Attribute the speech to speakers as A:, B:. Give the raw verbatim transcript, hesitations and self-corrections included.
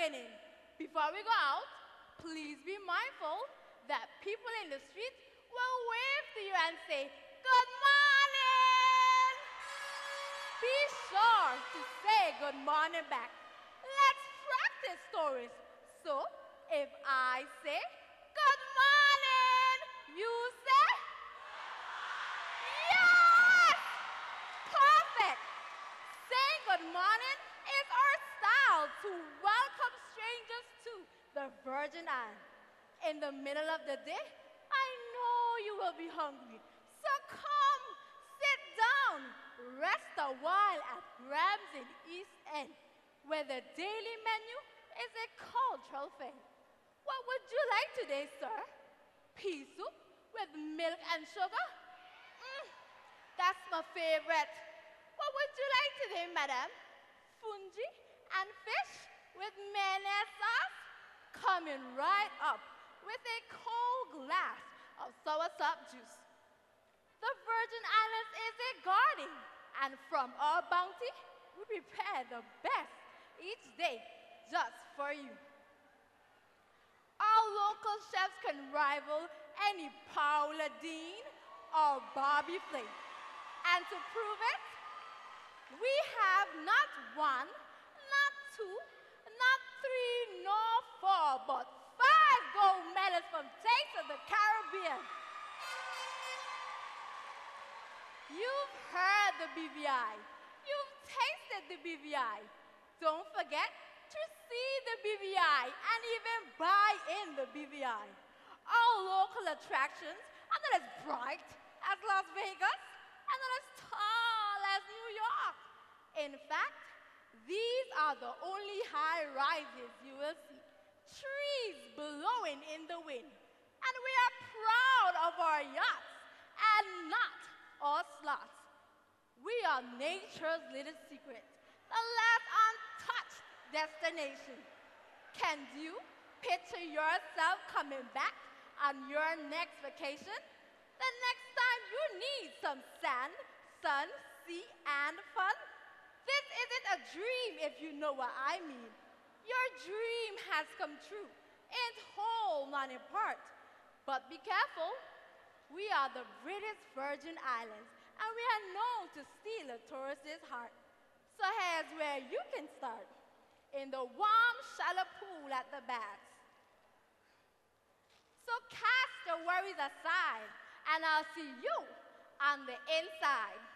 A: winning. Before we go out, please be mindful that people in the street will wave to you and say, "Good morning!" Be sure to say good morning back. Let's practice stories. So, if I say, "Good morning," you say, "Yes!" Perfect! Saying good morning is our style to welcome strangers to the Virgin Islands. In the middle of the day, I know you will be hungry. So come, sit down, rest a while at Ramsey East End, where the daily menu is a cultural fair. What would you like today, sir? Pea soup with milk and sugar? Mm, that's my favorite. What would you like today, madam? Fungi and fish with mayonnaise sauce? Coming right up with a cold glass of soursop juice. The Virgin Islands is a garden, and from our bounty, we prepare the best each day just for you. Our local chefs can rival any Paula Deen or Bobby Flay. And to prove it, we have not one, not two, not three, nor four, but five gold medals from Taste of the Caribbean. You've heard the B V I. You've tasted the B V I. Don't forget to see the B V I and even buy in the B V I. Our local attractions are not as bright as Las Vegas and not as tall as New York. In fact, these are the only high rises you will see. Trees blowing in the wind. And we are proud of our yachts and not our sloths. We are nature's little secret, the last untouched destination. Can you picture yourself coming back on your next vacation? The next time you need some sand, sun, sea, and fun? This isn't a dream, if you know what I mean. Your dream has come true, in whole, not in part. But be careful. We are the British Virgin Islands, and we are known to steal a tourist's heart. So here's where you can start, in the warm, shallow pool at the baths. So cast your worries aside, and I'll see you on the inside.